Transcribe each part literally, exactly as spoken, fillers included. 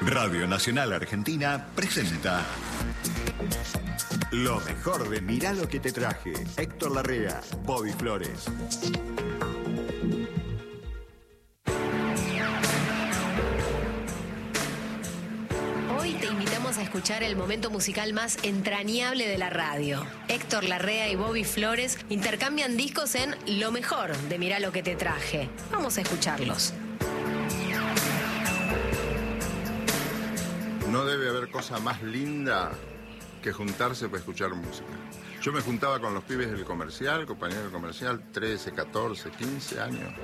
Radio Nacional Argentina presenta lo mejor de Mirá lo que te traje. Héctor Larrea, Bobby Flores. Hoy te invitamos a escuchar el momento musical más entrañable de la radio. Héctor Larrea y Bobby Flores intercambian discos en Lo mejor de Mirá lo que te traje. Vamos a escucharlos. No debe haber cosa más linda que juntarse para escuchar música. Yo me juntaba con los pibes del comercial, compañeros del comercial, trece, catorce, quince años.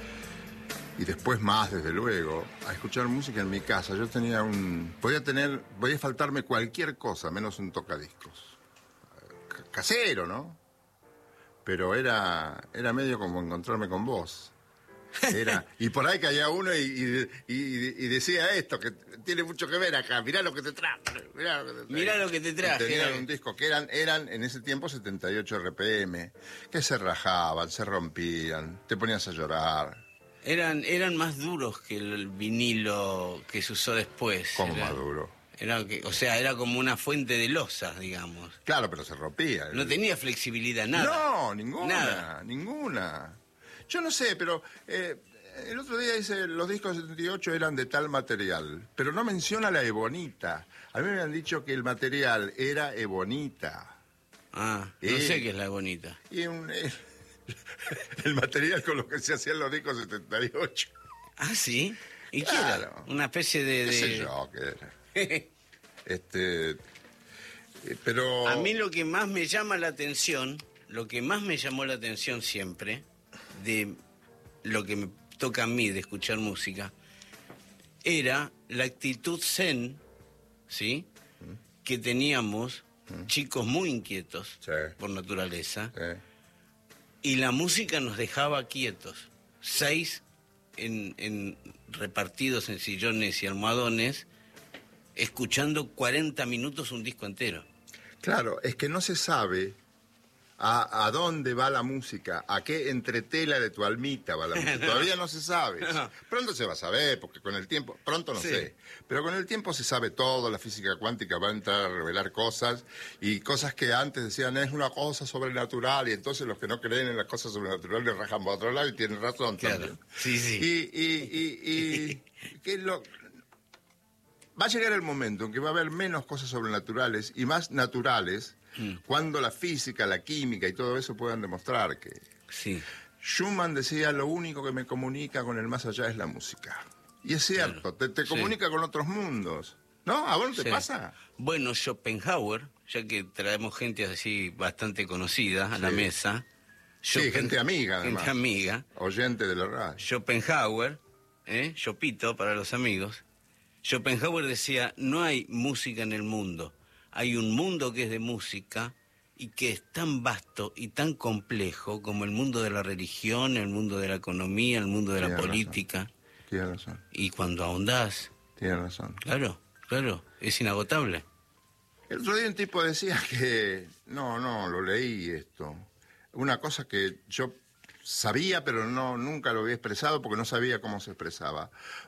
Y después más, desde luego, a escuchar música en mi casa. Yo tenía un... Podía tener... Podía faltarme cualquier cosa, menos un tocadiscos. C- casero, ¿no? Pero era, era medio como encontrarme con vos. Era, y por ahí caía uno y, y, y, y decía esto, que tiene mucho que ver acá, mirá lo que te traje, mirá lo que te traje. Mirá lo que te traje. Tenían un disco que eran, eran en ese tiempo setenta y ocho R P M, que se rajaban, se rompían, te ponías a llorar. Eran, eran más duros que el vinilo que se usó después. ¿Cómo Era- más duro? Era que, o sea, era como una fuente de losas, digamos. Claro, pero se rompía. No tenía flexibilidad, nada. No, ninguna, Nada. ninguna. Yo no sé, pero eh, el otro día dice, los discos de setenta y ocho eran de tal material, pero no menciona la ebonita. A mí me han dicho que el material era ebonita. Ah, no Eh. sé qué es la bonita. Y un, el, el material con lo que se hacían los discos setenta y ocho. Ah, ¿sí? ¿Y qué Claro. era? Una especie de... ¿Qué sé de... yo qué era? Este, eh, pero... A mí lo que más me llama la atención, lo que más me llamó la atención siempre, de lo que me toca a mí de escuchar música, era la actitud zen, ¿sí? Que teníamos, chicos muy inquietos, Sí. por naturaleza, eh, y la música nos dejaba quietos. Seis en, en- repartidos en sillones y almohadones, escuchando cuarenta minutos un disco entero. Claro, es que no se sabe a, a dónde va la música, a qué entretela de tu almita va la música. Todavía no se sabe. No. Pronto se va a saber, porque con el tiempo, pronto no Sí. sé, pero con el tiempo se sabe todo, la física cuántica va a entrar a revelar cosas, y cosas que antes decían es una cosa sobrenatural, y entonces los que no creen en las cosas sobrenaturales rajan para otro lado y tienen razón Claro. también. Sí, sí. Y, y, y, y ¿qué es lo...? Va a llegar el momento en que va a haber menos cosas sobrenaturales y más naturales cuando la física, la química y todo eso puedan demostrar que... Sí. Schumann decía, lo único que me comunica con el más allá es la música. Y es cierto, Claro. te, te Sí. comunica con otros mundos. ¿No? ¿A vos no te Sí. pasa? Bueno, Schopenhauer, ya que traemos gente así bastante conocida a la Sí. mesa. Sí, Schopen- gente amiga, Gente además. amiga. Oyente de la radio. Schopenhauer, ¿eh? Chopito para los amigos. Schopenhauer decía, no hay música en el mundo. Hay un mundo que es de música y que es tan vasto y tan complejo como el mundo de la religión, el mundo de la economía, el mundo de la Tiene razón. política. Tiene razón, Y cuando ahondás, tiene razón. claro, claro, es inagotable. El otro día un tipo decía que... No, no, lo leí esto. Una cosa que yo sabía, pero no nunca lo había expresado porque no sabía cómo se expresaba.